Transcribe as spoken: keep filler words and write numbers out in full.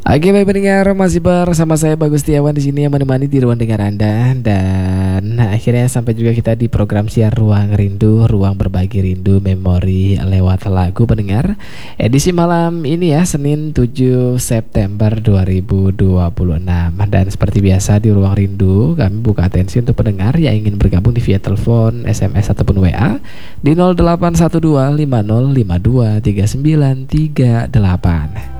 Oke baik pendengar, masih bersama saya Bagus Setiawan di sini yang menemani di ruang dengar Anda. Dan nah, akhirnya sampai juga kita di program siar Ruang Rindu, ruang berbagi rindu memori lewat lagu pendengar. Edisi malam ini ya, Senin tujuh September dua ribu dua puluh enam. Dan seperti biasa di Ruang Rindu kami buka atensi untuk pendengar yang ingin bergabung di via telepon, S M S ataupun W A di nol delapan satu dua lima nol lima dua tiga sembilan tiga delapan.